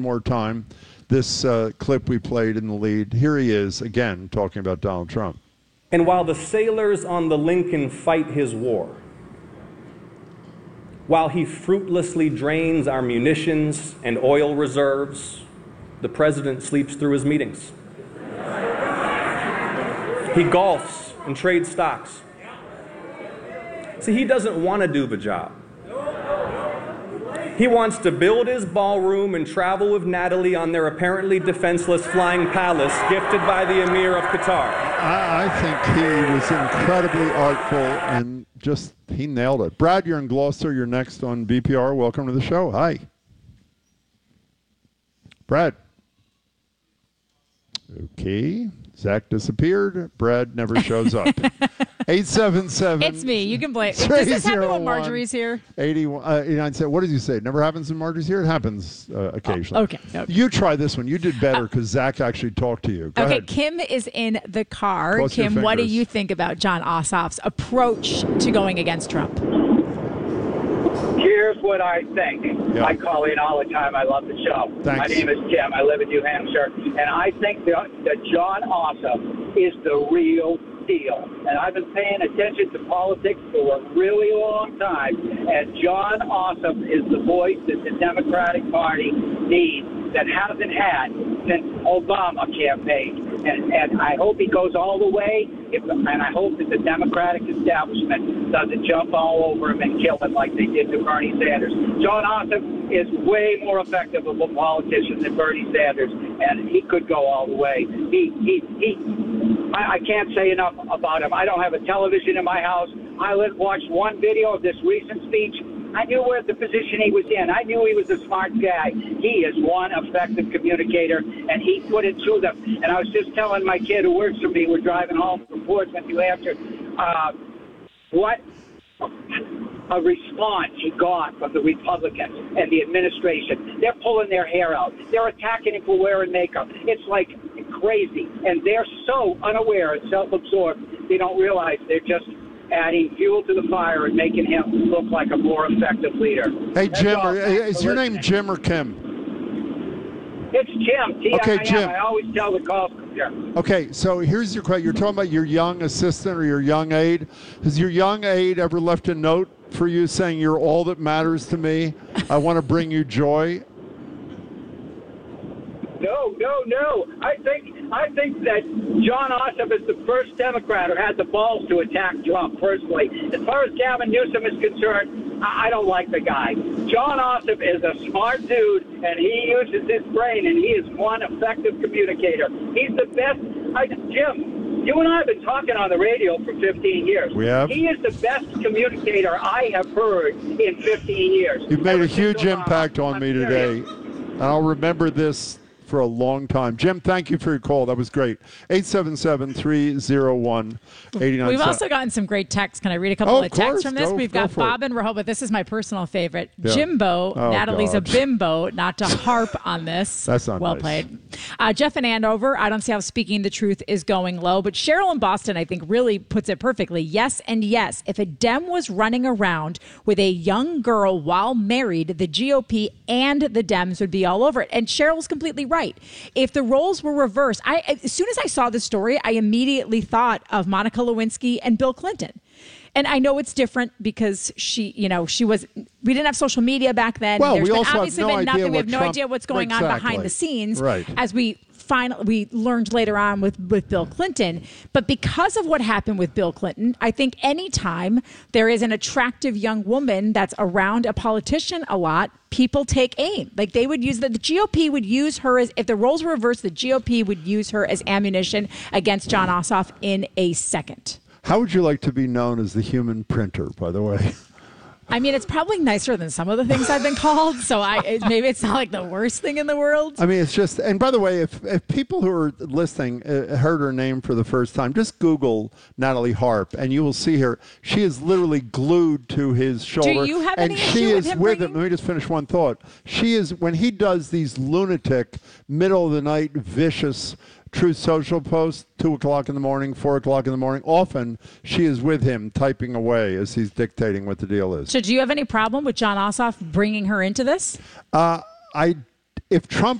more time this clip we played in the lead. Here he is again talking about Donald Trump. And while the sailors on the Lincoln fight his war, while he fruitlessly drains our munitions and oil reserves, the president sleeps through his meetings. He golfs and trades stocks. See, he doesn't want to do the job. He wants to build his ballroom and travel with Natalie on their apparently defenseless flying palace gifted by the Emir of Qatar. I think he was incredibly artful and he nailed it. Brad, you're in Gloucester. You're next on BPR. Welcome to the show. Hi. Brad. Okay. Zach disappeared. Brad never shows up. 877. It's me. You can blame. Does this happen when Marjorie's here? 89. What did you say? It never happens when Marjorie's here? It happens occasionally. Okay. You try this one. You did better because Zach actually talked to you. Go ahead. Kim is in the car. Cross your Kim, what do fingers. you think about Jon Ossoff's approach to going against Trump? Here's what I think. Yeah. I call in all the time. I love the show. Thanks. My name is Tim. I live in New Hampshire. And I think that Jon Ossoff is the real deal. And I've been paying attention to politics for a really long time. And Jon Ossoff is the voice that the Democratic Party needs that hasn't had since Obama campaigned. And I hope he goes all the way. And I hope that the Democratic establishment doesn't jump all over him and kill him like they did to Bernie Sanders. Jon Ossoff is way more effective of a politician than Bernie Sanders, and he could go all the way. I can't say enough about him. I don't have a television in my house. I watched one video of this recent speech. I knew where the position he was in. I knew he was a smart guy. He is one effective communicator, and he put it to them. And I was just telling my kid who works for me, we're driving home from Portsmouth, New Hampshire, what a response he got from the Republicans and the administration. They're pulling their hair out. They're attacking him for wearing makeup. It's like crazy. And they're so unaware and self-absorbed, they don't realize they're just adding fuel to the fire and making him look like a more effective leader. Hey, Jim, is your name Jim or Kim? It's Jim. T-I-M. Okay, Jim. I always tell the calls from here. Okay, so here's your question. You're talking about your young assistant or your young aide. Has your young aide ever left a note for you saying you're all that matters to me? I want to bring you joy. No. I think that Jon Ossoff is the first Democrat who had the balls to attack Trump personally. As far as Gavin Newsom is concerned, I don't like the guy. Jon Ossoff is a smart dude, and he uses his brain, and he is one effective communicator. He's the best. Jim, you and I have been talking on the radio for 15 years. We have. He is the best communicator I have heard in 15 years. You've made a huge impact on me today. And I'll remember this for a long time. Jim, thank you for your call. That was great. 877-301-89. We've also gotten some great texts. Can I read a couple of texts from this? We've got Bob it. and Rehoboth. This is my personal favorite. Yeah. Jimbo. Natalie's God. a bimbo. Not to harp on this. That's not well nice. played. Jeff in Andover. I don't see how speaking the truth is going low. But Cheryl in Boston, I think, really puts it perfectly. Yes and yes. If a Dem was running around with a young girl while married, the GOP and the Dems would be all over it. And Cheryl's completely right. If the roles were reversed, as soon as I saw the story, I immediately thought of Monica Lewinsky and Bill Clinton. And I know it's different because we didn't have social media back then. Well, There's we been also obviously have no been idea nothing. We have no Trump- idea what's going on behind the scenes. Right. As we learned later on with Bill Clinton. But because of what happened with Bill Clinton, I think anytime there is an attractive young woman that's around a politician a lot, people take aim. Like the GOP would use her as, if the roles were reversed, the GOP would use her as ammunition against Jon Ossoff in a second. How would you like to be known as the human printer, by the way? I mean, it's probably nicer than some of the things I've been called, so maybe it's not like the worst thing in the world. I mean, it's just, and by the way, if people who are listening heard her name for the first time, just Google Natalie Harp, and you will see her. She is literally glued to his shoulder. Do you have any and issue she with is him with bringing- him. Let me just finish one thought. She is, when he does these lunatic, middle of the night, vicious Truth Social posts, 2 o'clock in the morning, 4 o'clock in the morning. Often she is with him typing away as he's dictating what the deal is. So do you have any problem with Jon Ossoff bringing her into this? if Trump